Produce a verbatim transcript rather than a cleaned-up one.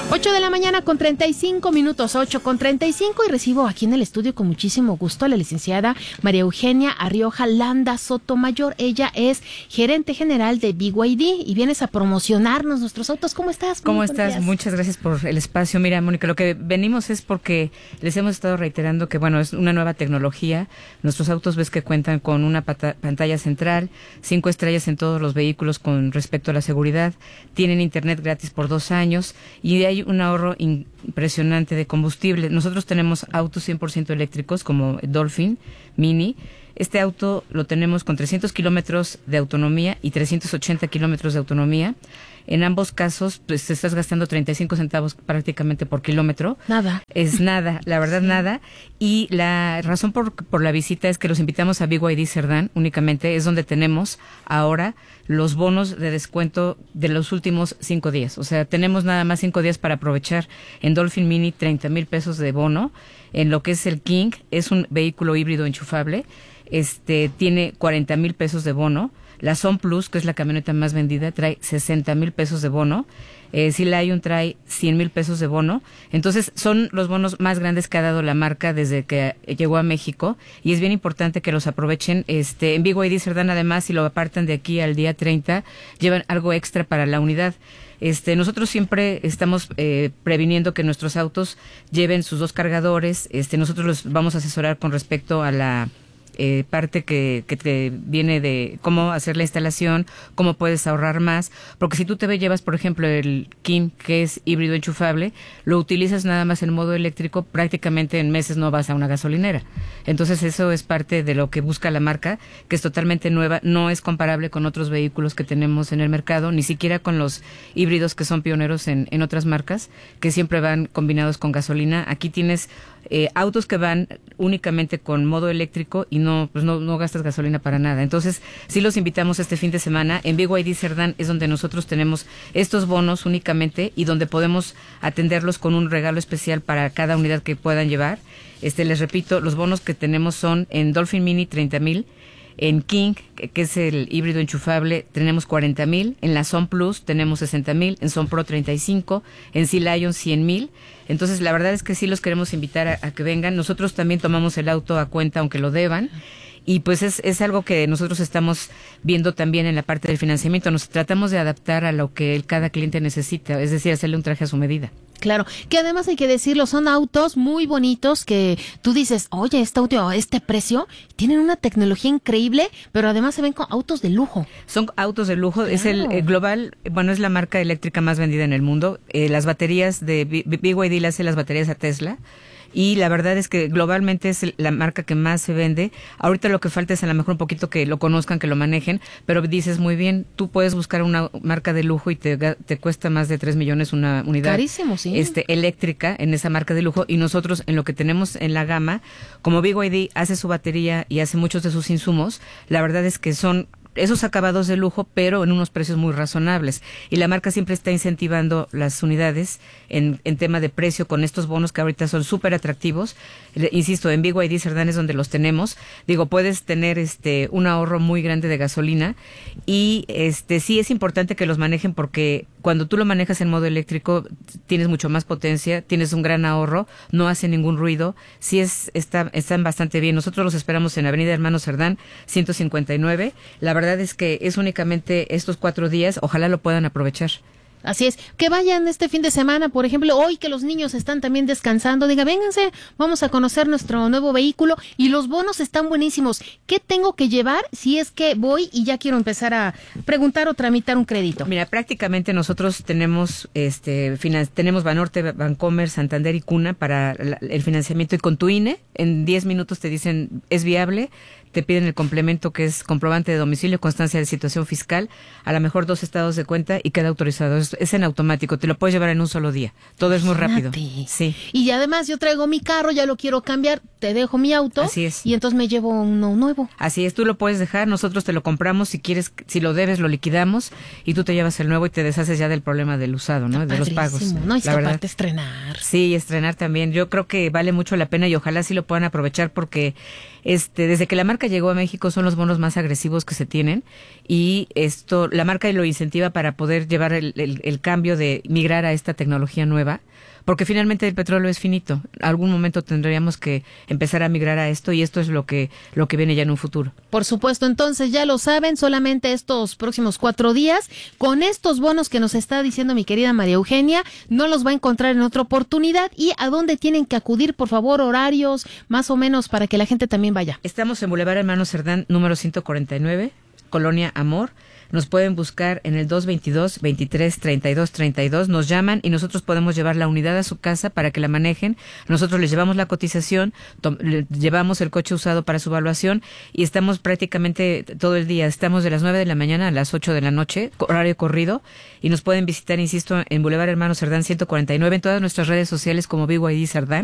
ocho de la mañana con treinta y cinco minutos, ocho con treinta y cinco, y recibo aquí en el estudio con muchísimo gusto a la licenciada María Eugenia Arrioja Landa Sotomayor. Ella es gerente general de B Y D y vienes a promocionarnos nuestros autos. ¿Cómo estás? ¿Cómo estás? Días. Muchas gracias por el espacio. Mira, Mónica, lo que venimos es porque les hemos estado reiterando que, bueno, es una nueva tecnología. Nuestros autos ves que cuentan con una pata- pantalla central, cinco estrellas en todos los vehículos con respecto a la seguridad, tienen internet gratis por dos años y hay un ahorro impresionante de combustible. Nosotros tenemos autos cien por ciento eléctricos como Dolphin Mini. Este auto lo tenemos con trescientos kilómetros de autonomía y trescientos ochenta kilómetros de autonomía. En ambos casos, pues te estás gastando treinta y cinco centavos prácticamente por kilómetro. Nada. Es nada, la verdad, sí. nada. Y la razón por, por la visita es que los invitamos a B Y D Cerdán únicamente. Es donde tenemos ahora los bonos de descuento de los últimos cinco días. O sea, tenemos nada más cinco días para aprovechar. En Dolphin Mini, treinta mil pesos de bono. En lo que es el King, es un vehículo híbrido enchufable. Este tiene cuarenta mil pesos de bono. La Son Plus, que es la camioneta más vendida, trae sesenta mil pesos de bono. Eh, Sea Lion trae cien mil pesos de bono. Entonces, son los bonos más grandes que ha dado la marca desde que llegó a México. Y es bien importante que los aprovechen. Este, en B Y D Cerdán, además, si lo apartan de aquí al día treinta, llevan algo extra para la unidad. Este, nosotros siempre estamos eh, previniendo que nuestros autos lleven sus dos cargadores. Este, nosotros los vamos a asesorar con respecto a la Eh, parte que, que te viene de cómo hacer la instalación, cómo puedes ahorrar más, porque si tú te llevas, por ejemplo, el King, que es híbrido enchufable, lo utilizas nada más en modo eléctrico, prácticamente en meses no vas a una gasolinera. Entonces eso es parte de lo que busca la marca, que es totalmente nueva, no es comparable con otros vehículos que tenemos en el mercado, ni siquiera con los híbridos que son pioneros en, en otras marcas, que siempre van combinados con gasolina. Aquí tienes eh, autos que van únicamente con modo eléctrico y no no, pues no, no gastas gasolina para nada. Entonces, sí los invitamos este fin de semana. En B Y D Cerdán es donde nosotros tenemos estos bonos únicamente y donde podemos atenderlos con un regalo especial para cada unidad que puedan llevar. Este, les repito, los bonos que tenemos son en Dolphin Mini treinta mil, en King, que es el híbrido enchufable, tenemos cuarenta mil, en la Son Plus tenemos sesenta mil, en Son Pro treinta y cinco, en Sea Lion cien mil. Entonces, la verdad es que sí los queremos invitar a, a que vengan. Nosotros también tomamos el auto a cuenta, aunque lo deban. Y pues es, es algo que nosotros estamos viendo también en la parte del financiamiento. Nos tratamos de adaptar a lo que el, cada cliente necesita, es decir, hacerle un traje a su medida. Claro, que además hay que decirlo, son autos muy bonitos que tú dices, oye, este auto a este precio, tienen una tecnología increíble, pero además se ven con autos de lujo. Son autos de lujo, claro. Es el eh, global, bueno, es la marca eléctrica más vendida en el mundo. Eh, las baterías de B Y D le hace las baterías a Tesla. Y la verdad es que globalmente es la marca que más se vende. Ahorita lo que falta es a lo mejor un poquito que lo conozcan, que lo manejen, pero dices muy bien, tú puedes buscar una marca de lujo y te, te cuesta más de tres millones una unidad. Carísimo, sí. Este, eléctrica en esa marca de lujo, y nosotros en lo que tenemos en la gama, como B Y D hace su batería y hace muchos de sus insumos, la verdad es que son esos acabados de lujo, pero en unos precios muy razonables. Y la marca siempre está incentivando las unidades en, en tema de precio con estos bonos que ahorita son súper atractivos. Le, insisto, en B Y D Cerdán es donde los tenemos. Digo, puedes tener este un ahorro muy grande de gasolina y este sí es importante que los manejen porque cuando tú lo manejas en modo eléctrico tienes mucho más potencia, tienes un gran ahorro, no hace ningún ruido. Sí es está, están bastante bien. Nosotros los esperamos en Avenida Hermano Cerdán, ciento cincuenta y nueve. La verdad es que es únicamente estos cuatro días, ojalá lo puedan aprovechar. Así es, que vayan este fin de semana, por ejemplo, hoy que los niños están también descansando, diga, vénganse, vamos a conocer nuestro nuevo vehículo y los bonos están buenísimos. ¿Qué tengo que llevar si es que voy y ya quiero empezar a preguntar o tramitar un crédito? Mira, prácticamente nosotros tenemos este finan- tenemos Banorte, Bancomer, Santander y Cuna para la, el financiamiento y con tu I N E, en diez minutos te dicen, es viable. Te piden el complemento que es comprobante de domicilio, constancia de situación fiscal, a lo mejor dos estados de cuenta y queda autorizado. Es, es en automático, te lo puedes llevar en un solo día. Todo es muy rápido. Sí. Y además yo traigo mi carro, ya lo quiero cambiar, te dejo mi auto. Así es. Y entonces me llevo uno nuevo. Así es, tú lo puedes dejar, nosotros te lo compramos, si quieres, si lo debes, lo liquidamos y tú te llevas el nuevo y te deshaces ya del problema del usado, ¿no? Está de los pagos. No, y la verdad. Aparte estrenar. Sí, estrenar también. Yo creo que vale mucho la pena y ojalá sí lo puedan aprovechar porque este desde que la marca llegó a México son los bonos más agresivos que se tienen y esto, la marca lo incentiva para poder llevar el, el, el cambio de migrar a esta tecnología nueva, porque finalmente el petróleo es finito. Algún momento tendríamos que empezar a migrar a esto y esto es lo que lo que viene ya en un futuro. Por supuesto, entonces ya lo saben, solamente estos próximos cuatro días, con estos bonos que nos está diciendo mi querida María Eugenia, no los va a encontrar en otra oportunidad. ¿Y a dónde tienen que acudir, por favor, horarios, más o menos, para que la gente también vaya? Estamos en Boulevard Hermano Cerdán, número ciento cuarenta y nueve, Colonia Amor. Nos pueden buscar en el dos veintidós, veintitrés, treinta y dos, treinta y dos, nos llaman y nosotros podemos llevar la unidad a su casa para que la manejen. Nosotros les llevamos la cotización, le llevamos el coche usado para su evaluación y estamos prácticamente todo el día. Estamos de las nueve de la mañana a las ocho de la noche, horario corrido, y nos pueden visitar, insisto, en Boulevard Hermano Cerdán ciento cuarenta y nueve, en todas nuestras redes sociales como B Y D Cerdán.